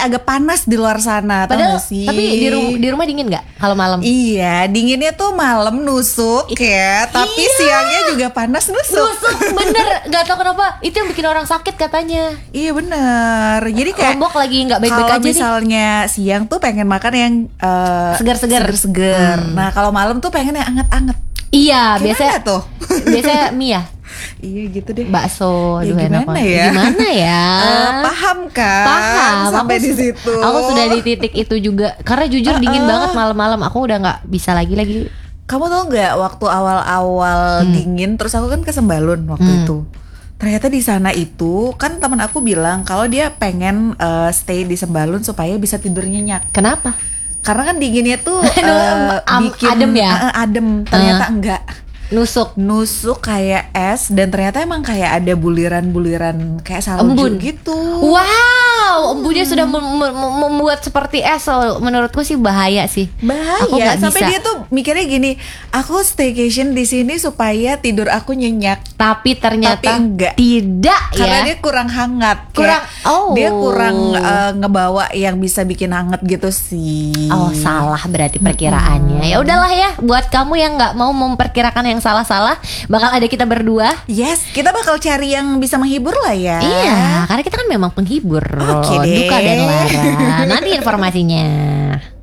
agak panas di luar sana. Padahal, tau gak sih? tapi di rumah dingin nggak kalau malam? Iya, dinginnya tuh malam nusuk ya, tapi siangnya juga panas nusuk. Bener, nggak tahu kenapa itu yang bikin orang sakit katanya. Iya bener. Jadi kayak Lombok lagi nggak baik-baik kalau aja nih. misalnya siang tuh pengen makan yang Segar-segar. segar. Nah kalau malam tuh pengen yang anget-anget. Iya, Gimana biasanya tuh? biasanya mie ya, Iya gitu deh. bakso, Ya, aduh enak gimana banget. ya? Gimana ya? Paham kan? Paham. Sampai Aku di sudah- situ. Aku sudah di titik itu juga. Karena jujur dingin banget malam-malam. Aku udah nggak bisa lagi. Kamu tau nggak waktu awal-awal dingin, terus aku kan ke Sembalun waktu itu. Ternyata di sana itu kan teman aku bilang kalau dia pengen stay di Sembalun supaya bisa tidur nyenyak. Kenapa? Karena kan dinginnya tuh bikin adem ya? Adem. Ternyata enggak. Nusuk Kayak es, dan ternyata emang kayak ada buliran-buliran kayak salju Embun gitu. Wow, embunnya sudah membuat seperti es. Menurutku sih bahaya sih. Aku Bahaya. nggak Sampai bisa. dia tuh mikirnya gini, aku staycation di sini supaya tidur aku nyenyak. Tapi ternyata Tapi enggak. tidak Karena ya. dia kurang hangat. Kurang- Kayak oh. Dia kurang ngebawa yang bisa bikin hangat gitu sih. Oh, salah berarti perkiraannya. Ya udahlah ya, buat kamu yang nggak mau memperkirakan yang salah-salah, bakal ada kita berdua. Yes, kita bakal cari yang bisa menghibur lah ya. Iya, karena kita kan memang penghibur. Oke deh. Duka dan lara. Nanti informasinya.